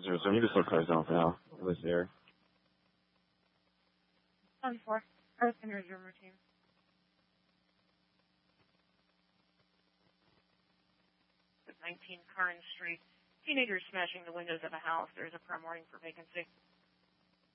So you just slow cars down for now. This here. 4. Earth and reserve routine. 19 Carnes Street. Teenagers smashing the windows of a house. There's a prior warning for vacancy.